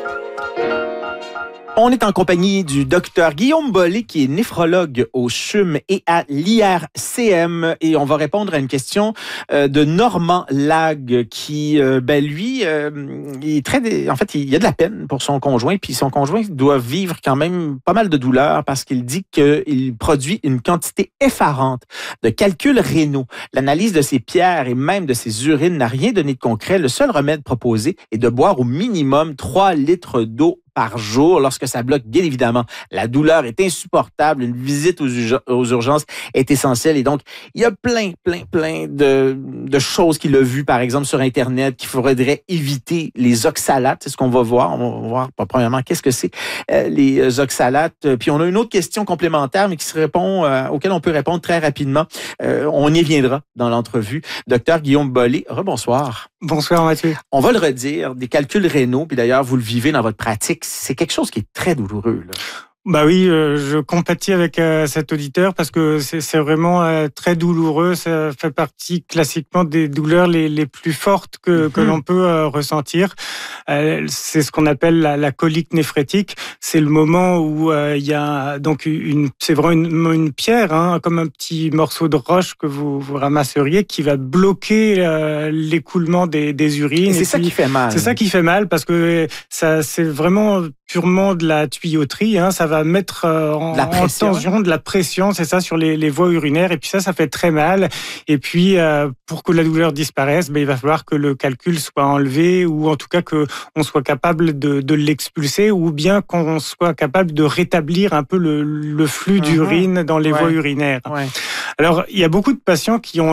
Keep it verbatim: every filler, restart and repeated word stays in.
On est en compagnie du docteur Guillaume Bollé, qui est néphrologue au C H U M et à l'I R C M. Et on va répondre à une question euh, de Normand Lague, qui, euh, ben lui, euh, il est très, en fait, il a de la peine pour son conjoint. Puis son conjoint doit vivre quand même pas mal de douleur parce qu'il dit qu'il produit une quantité effarante de calculs rénaux. L'analyse de ses pierres et même de ses urines n'a rien donné de concret. Le seul remède proposé est de boire au minimum trois litres d'eau par jour. Lorsque ça bloque, bien évidemment, la douleur est insupportable. Une visite aux, urg- aux urgences est essentielle. Et donc, il y a plein, plein, plein de, de choses qu'il a vues, par exemple, sur Internet, qu'il faudrait éviter. Les oxalates, c'est ce qu'on va voir. On va voir, pas, premièrement, qu'est-ce que c'est, euh, les oxalates. Puis, on a une autre question complémentaire, mais qui se répond, euh, auquel on peut répondre très rapidement. Euh, on y viendra dans l'entrevue. Docteur Guillaume Bollé, rebonsoir. Bonsoir Mathieu. On va le redire, des calculs rénaux, puis d'ailleurs, vous le vivez dans votre pratique, c'est quelque chose qui est très douloureux, là. Bah oui, euh, je compatis avec euh, cet auditeur parce que c'est, c'est vraiment euh, très douloureux. Ça fait partie classiquement des douleurs les, les plus fortes que, mm-hmm. que l'on peut euh, ressentir. Euh, c'est ce qu'on appelle la, la colique néphrétique. C'est le moment où euh, il y a donc une, c'est vraiment une, une pierre, hein, comme un petit morceau de roche que vous, vous ramasseriez, qui va bloquer euh, l'écoulement des, des urines. Et c'est Et ça puis, qui fait mal. C'est ça qui fait mal parce que ça, c'est vraiment purement de la tuyauterie, hein, ça va mettre en, en tension de la pression, c'est ça, sur les, les voies urinaires, et puis ça, ça fait très mal. Et puis, euh, pour que la douleur disparaisse, ben, il va falloir que le calcul soit enlevé, ou en tout cas que on soit capable de, de l'expulser, ou bien qu'on soit capable de rétablir un peu le, le flux mmh. d'urine dans les ouais. voies urinaires. Ouais. Alors, il y a beaucoup de patients qui ont